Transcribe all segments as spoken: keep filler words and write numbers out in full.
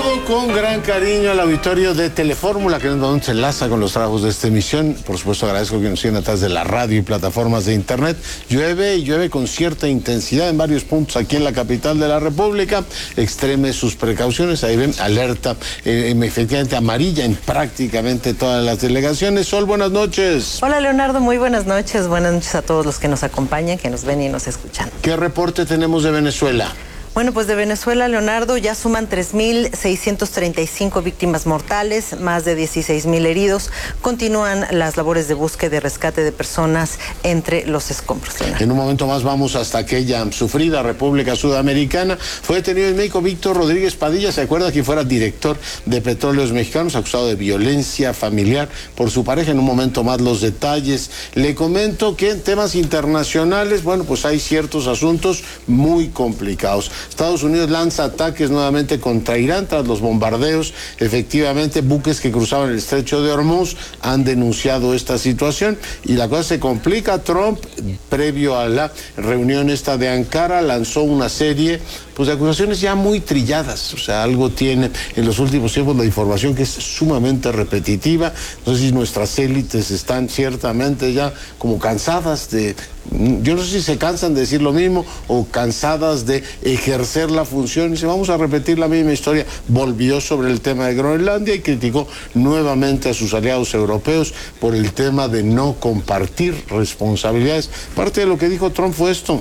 Saludo con gran cariño al auditorio de Telefórmula, que nos se enlaza con los trabajos de esta emisión. Por supuesto, agradezco que nos sigan a través de la radio y plataformas de internet. Llueve y llueve con cierta intensidad en varios puntos aquí en la capital de la República. Extreme sus precauciones. Ahí ven, alerta eh, efectivamente amarilla en prácticamente todas las delegaciones. Sol, buenas noches. Hola, Leonardo, muy buenas noches. Buenas noches a todos los que nos acompañan, que nos ven y nos escuchan. ¿Qué reporte tenemos de Venezuela? Bueno, pues de Venezuela, Leonardo, ya suman tres mil seiscientas treinta y cinco víctimas mortales, más de dieciséis mil heridos. Continúan las labores de búsqueda y rescate de personas entre los escombros, Leonardo. En un momento más vamos hasta aquella sufrida República Sudamericana. Fue detenido el médico Víctor Rodríguez Padilla, ¿se acuerda que fuera director de Petróleos Mexicanos, acusado de violencia familiar por su pareja? En un momento más los detalles. Le comento que en temas internacionales, bueno, pues hay ciertos asuntos muy complicados. Estados Unidos lanza ataques nuevamente contra Irán tras los bombardeos. Efectivamente, buques que cruzaban el estrecho de Hormuz han denunciado esta situación y la cosa se complica. Trump, previo a la reunión esta de Ankara, lanzó una serie pues de acusaciones ya muy trilladas. O sea, algo tiene en los últimos tiempos la información que es sumamente repetitiva. No sé si nuestras élites están ciertamente ya como cansadas de... Yo no sé si se cansan de decir lo mismo o cansadas de ejercer la función. Y dice, vamos a repetir la misma historia. Volvió sobre el tema de Groenlandia y criticó nuevamente a sus aliados europeos por el tema de no compartir responsabilidades. Parte de lo que dijo Trump fue esto.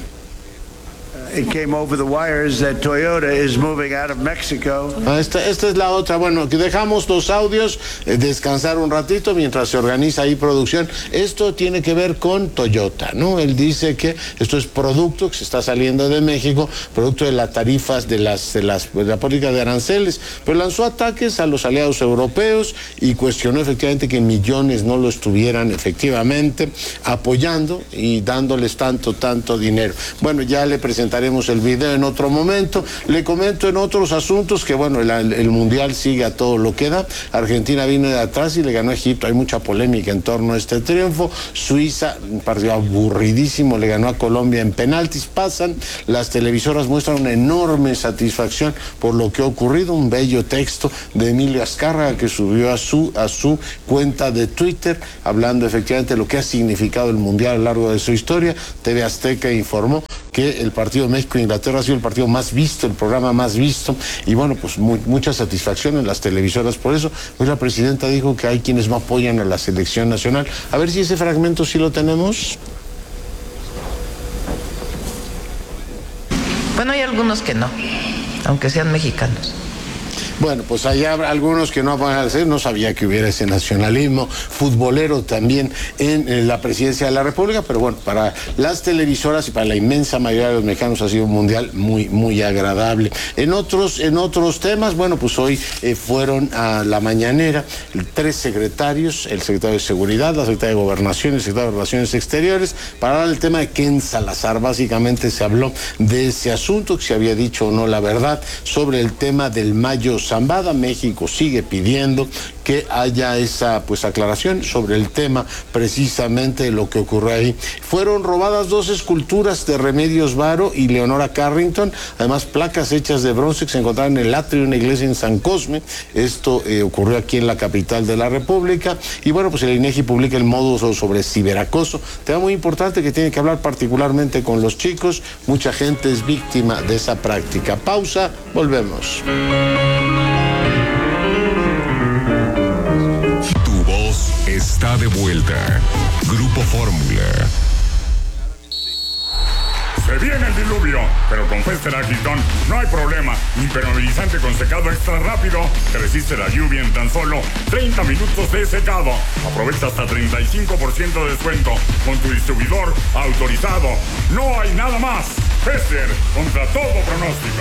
It came over the wires that Toyota is moving out of Mexico. Esta, esta es la otra. Bueno, que dejamos los audios eh, descansar un ratito mientras se organiza ahí producción. Esto tiene que ver con Toyota, ¿no? Él dice que esto es producto que se está saliendo de México, producto de las tarifas de las de las de la política de aranceles, pero lanzó ataques a los aliados europeos y cuestionó efectivamente que millones no lo estuvieran efectivamente apoyando y dándoles tanto tanto dinero. Bueno, ya le presentaré haremos el video en otro momento. Le comento en otros asuntos que, bueno, el, el Mundial sigue a todo lo que da. Argentina vino de atrás y le ganó a Egipto. Hay mucha polémica en torno a este triunfo. Suiza, un partido aburridísimo, le ganó a Colombia en penaltis. Pasan, las televisoras muestran una enorme satisfacción por lo que ha ocurrido. Un bello texto de Emilio Azcárraga que subió a su, a su cuenta de Twitter, hablando efectivamente de lo que ha significado el Mundial a lo largo de su historia. T V Azteca informó que el partido México-Inglaterra ha sido el partido más visto, el programa más visto, y bueno, pues muy, mucha satisfacción en las televisoras por eso. Hoy la presidenta dijo que hay quienes no apoyan a la selección nacional. A ver si ese fragmento sí lo tenemos. Bueno, hay algunos que no, aunque sean mexicanos. Bueno, pues hay algunos que no van a hacer, no sabía que hubiera ese nacionalismo futbolero también en, en la presidencia de la República, pero bueno, para las televisoras y para la inmensa mayoría de los mexicanos ha sido un mundial muy, muy agradable. En otros, en otros temas, bueno, pues hoy eh, fueron a la mañanera tres secretarios, el secretario de Seguridad, la secretaria de Gobernación y el secretario de Relaciones Exteriores, para hablar del tema de Ken Salazar. Básicamente se habló de ese asunto, que se había dicho o no la verdad, sobre el tema del Mayo Zambada. México sigue pidiendo que haya esa pues aclaración sobre el tema precisamente de lo que ocurrió ahí. Fueron robadas dos esculturas de Remedios Varo y Leonora Carrington, además placas hechas de bronce que se encontraron en el atrio de una iglesia en San Cosme. Esto eh, ocurrió aquí en la capital de la República. Y bueno, pues el INEGI publica el módulo sobre ciberacoso, tema muy importante que tiene que hablar particularmente con los chicos. Mucha gente es víctima de esa práctica. Pausa, volvemos. Está de vuelta. Grupo Fórmula. Se viene el diluvio, pero con Fester Agitón no hay problema. Impermeabilizante con secado extra rápido que resiste la lluvia en tan solo treinta minutos de secado. Aprovecha hasta treinta y cinco por ciento de descuento con tu distribuidor autorizado. No hay nada más. Fester, contra todo pronóstico.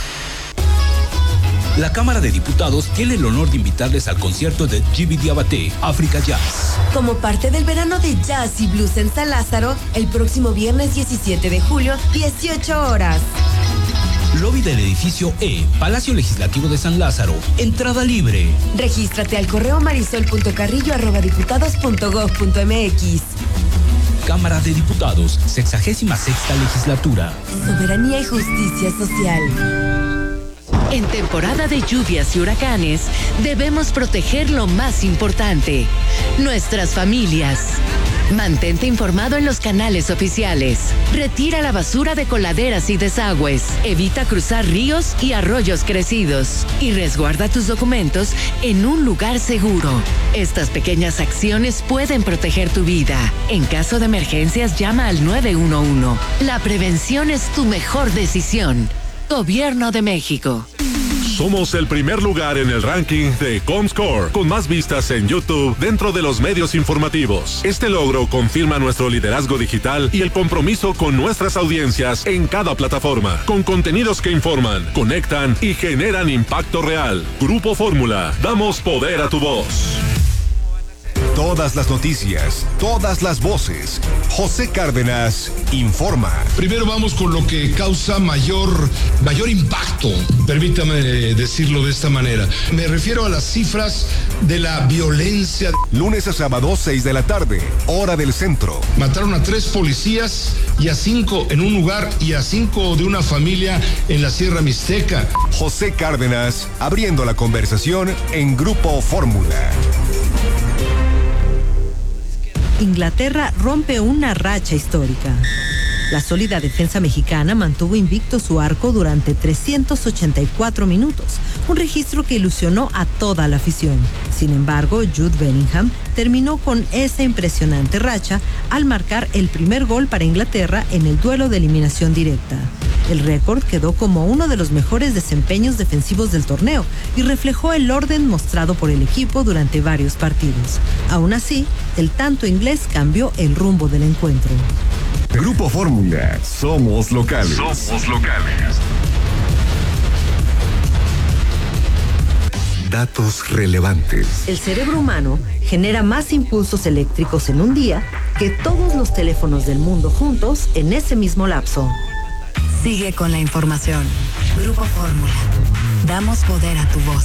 La Cámara de Diputados tiene el honor de invitarles al concierto de Djiby Diabaté, África Jazz. Como parte del verano de jazz y blues en San Lázaro, el próximo viernes diecisiete de julio, dieciocho horas. Lobby del edificio E, Palacio Legislativo de San Lázaro. Entrada libre. Regístrate al correo marisol punto carrillo arroba diputados punto gob punto mx. Cámara de Diputados, sexagésima sexta legislatura. Soberanía y justicia social. En temporada de lluvias y huracanes, debemos proteger lo más importante, nuestras familias. Mantente informado en los canales oficiales. Retira la basura de coladeras y desagües. Evita cruzar ríos y arroyos crecidos. Y resguarda tus documentos en un lugar seguro. Estas pequeñas acciones pueden proteger tu vida. En caso de emergencias, llama al nueve uno uno. La prevención es tu mejor decisión. Gobierno de México. Somos el primer lugar en el ranking de Comscore, con más vistas en YouTube dentro de los medios informativos. Este logro confirma nuestro liderazgo digital y el compromiso con nuestras audiencias en cada plataforma, con contenidos que informan, conectan y generan impacto real. Grupo Fórmula, damos poder a tu voz. Todas las noticias, todas las voces. José Cárdenas informa. Primero vamos con lo que causa mayor, mayor impacto, permítame decirlo de esta manera. Me refiero a las cifras de la violencia. Lunes a sábado, seis de la tarde, hora del centro. Mataron a tres policías y a cinco en un lugar y a cinco de una familia en la Sierra Mixteca. José Cárdenas, abriendo la conversación en Grupo Fórmula. Inglaterra rompe una racha histórica. La sólida defensa mexicana mantuvo invicto su arco durante trescientos ochenta y cuatro minutos, un registro que ilusionó a toda la afición. Sin embargo, Jude Bellingham terminó con esa impresionante racha al marcar el primer gol para Inglaterra en el duelo de eliminación directa. El récord quedó como uno de los mejores desempeños defensivos del torneo y reflejó el orden mostrado por el equipo durante varios partidos. Aún así, el tanto inglés cambió el rumbo del encuentro. Grupo Fórmula, somos locales. Somos locales. Datos relevantes. El cerebro humano genera más impulsos eléctricos en un día que todos los teléfonos del mundo juntos en ese mismo lapso. Sigue con la información. Grupo Fórmula. Damos poder a tu voz.